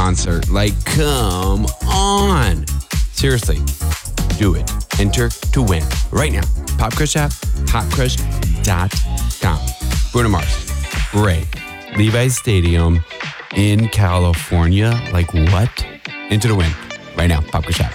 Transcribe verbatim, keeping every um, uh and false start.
concert. Like, come on. Seriously, do it. Enter to win right now. Pop Crush app, pop crush dot com. Bruno Mars, Ray, Levi's Stadium in California. Like what? Enter to win right now. Pop Crush app.